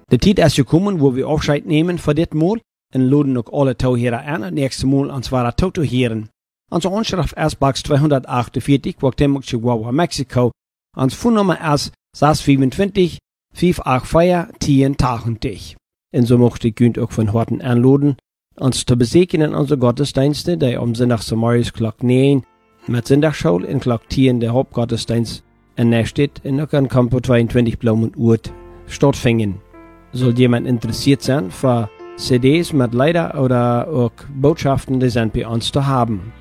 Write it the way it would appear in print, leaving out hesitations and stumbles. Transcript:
De tijd is gekomen wo wir Abscheid nemen voor dit Mal en laden ook alle Tauheren aan het nächste Mal, und zwar Tauheren. Onze Anschrift ist Box 248, Guatemala, Chihuahua, Mexiko. Ons Phonennummer ist 625 584 1080. En so möchte ich auch von Horten anladen, uns zu besegnen unsere Gottesdienste, die am Sonntag zum Morgens Glock 9 mit Sonntagsschule in Glock 10 der Hauptgottesdienst in der Stadt in der Campo 22 Blaumundt stattfinden. Soll jemand interessiert sein für CDs mit Lieder oder auch Botschaften, die sind bei uns zu haben.